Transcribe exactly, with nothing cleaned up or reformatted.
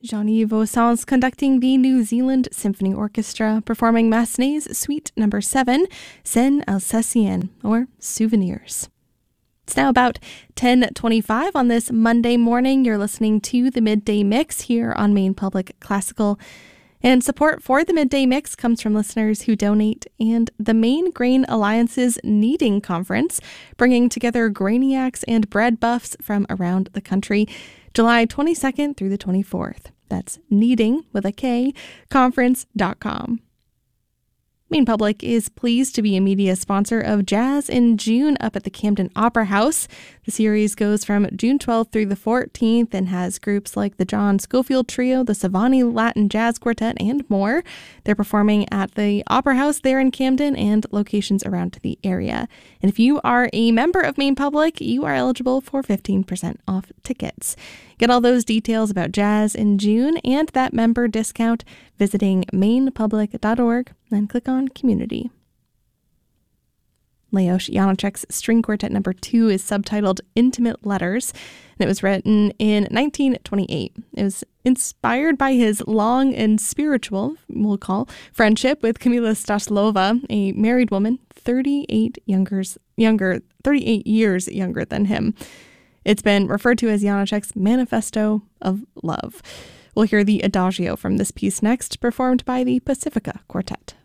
Jean-Yves Ossans conducting the New Zealand Symphony Orchestra, performing Massenet's Suite Number seven, Scènes Alsaciennes, or Souvenirs. It's now about ten twenty-five on this Monday morning. You're listening to the Midday Mix here on Maine Public Classical. And support for the Midday Mix comes from listeners who donate and the Maine Grain Alliance's Kneading Conference, bringing together grainiacs and bread buffs from around the country, July twenty-second through the twenty-fourth. That's kneading, with a K, conference dot com. Maine Public is pleased to be a media sponsor of Jazz in June up at the Camden Opera House. The series goes from June twelfth through the fourteenth and has groups like the John Schofield Trio, the Savani Latin Jazz Quartet, and more. They're performing at the Opera House there in Camden and locations around the area. And if you are a member of Maine Public, you are eligible for fifteen percent off tickets. Get all those details about Jazz in June and that member discount visiting maine public dot org and click on Community. Leos Janáček's String Quartet Number two is subtitled Intimate Letters, and it was written in nineteen twenty-eight. It was inspired by his long and spiritual, we'll call, friendship with Kamila Staslova, a married woman thirty-eight younger, younger, thirty-eight years younger than him. It's been referred to as Janáček's Manifesto of Love. We'll hear the Adagio from this piece next, performed by the Pacifica Quartet.